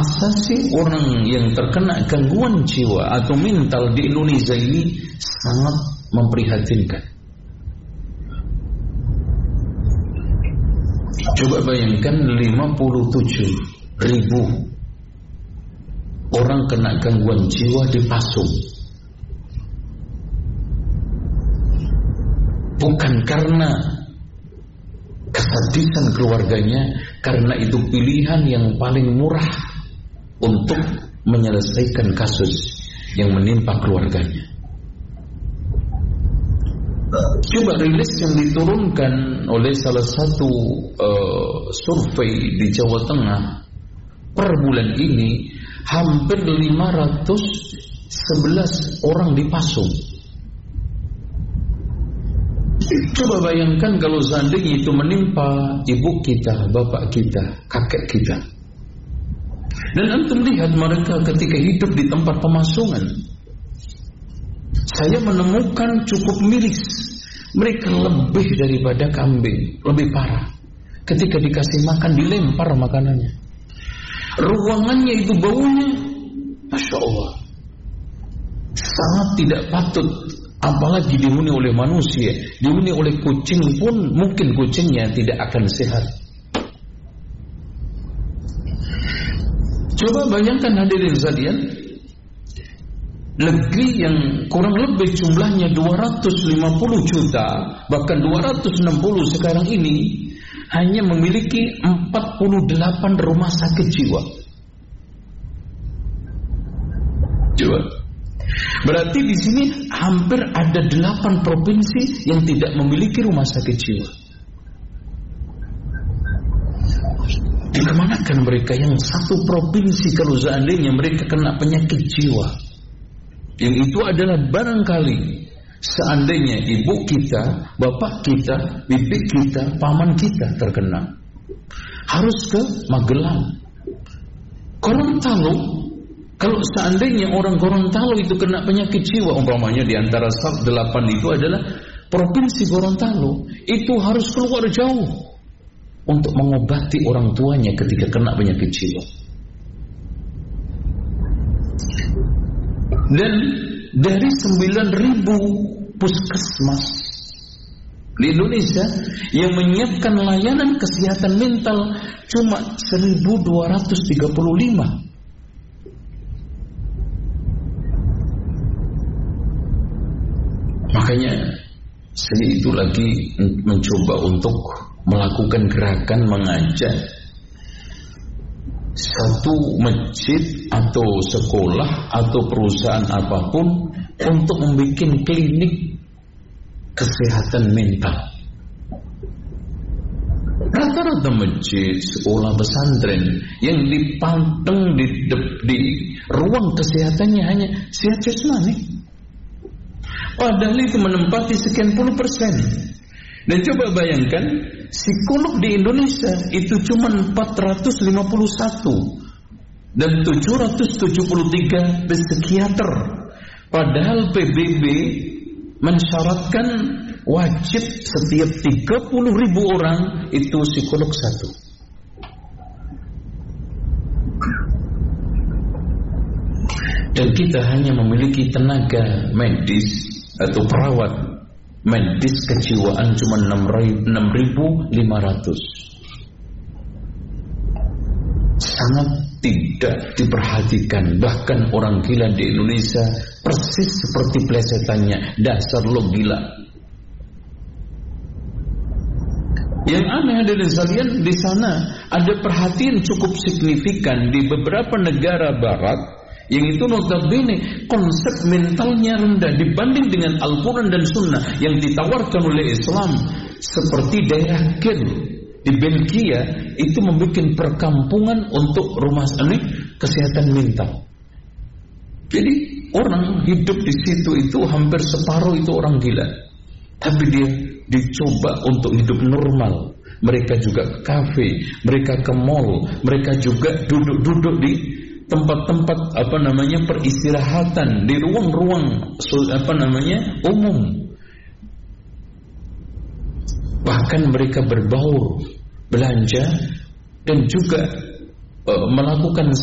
asasi orang yang terkena gangguan jiwa atau mental di Indonesia ini sangat memprihatinkan. Coba bayangkan 57.000 orang kena gangguan jiwa di Pasung. Bukan karena kesadisan keluarganya, karena itu pilihan yang paling murah untuk menyelesaikan kasus yang menimpa keluarganya. Coba rilis yang diturunkan oleh salah satu survei di Jawa Tengah per bulan ini, hampir 511 orang di Pasung. Coba bayangkan kalau seandainya itu menimpa ibu kita, bapak kita, kakek kita. Dan antum lihat mereka ketika hidup di tempat pemasungan. Saya menemukan cukup miris. Mereka lebih daripada kambing, lebih parah. Ketika dikasih makan dilempar makanannya. Ruangannya itu baunya, Masya Allah, sangat tidak patut. Apalagi dihuni oleh manusia, dihuni oleh kucing pun mungkin kucingnya tidak akan sehat. Coba bayangkan hadirin sekalian, negeri yang kurang lebih jumlahnya 250 juta, bahkan 260 sekarang ini, hanya memiliki 48 rumah sakit jiwa. Coba. Berarti di sini hampir ada 8 provinsi yang tidak memiliki rumah sakit jiwa. Dikemanakan mereka yang satu provinsi kalau seandainya mereka kena penyakit jiwa? Yang itu adalah barangkali seandainya ibu kita, bapak kita, bibi kita, paman kita terkena, harus ke Magelang, Gorontalo. Kalau seandainya orang Gorontalo itu kena penyakit jiwa, umpamanya di antara 8 itu adalah provinsi Gorontalo, itu harus keluar jauh untuk mengobati orang tuanya ketika kena penyakit jiwa. Dan dari 9.000 puskesmas di Indonesia yang menyiapkan layanan kesehatan mental cuma 1.235. Makanya saya itu lagi mencoba untuk melakukan gerakan mengajak satu masjid atau sekolah atau perusahaan apapun untuk membuat klinik kesehatan mental. Rata-rata masjid, sekolah, pesantren yang dipanteng di ruang kesehatannya hanya sehat jasmani. Padahal itu menempati sekian puluh persen. Dan coba bayangkan, psikolog di Indonesia itu cuma 451 dan 773 psikiater. Padahal PBB mensyaratkan wajib setiap 30.000 orang itu psikolog satu. Dan kita hanya memiliki tenaga medis atau perawat medis kejiwaan cuma 6.500. Sangat tidak diperhatikan. Bahkan orang gila di Indonesia persis seperti plesetannya, dasar lo gila. Yang aneh hadirin sekalian, di sana ada perhatian cukup signifikan di beberapa negara barat yang itu notabene konsep mentalnya rendah dibanding dengan Al-Quran dan Sunnah yang ditawarkan oleh Islam. Seperti daerah Kir di Belgia itu membuat perkampungan untuk rumah sakit kesehatan mental. Jadi orang hidup di situ itu hampir separuh itu orang gila, tapi dia dicoba untuk hidup normal. Mereka juga ke kafe, mereka ke mall, mereka juga duduk-duduk di tempat-tempat peristirahatan, di ruang-ruang umum. Bahkan mereka berbaur, belanja dan juga melakukan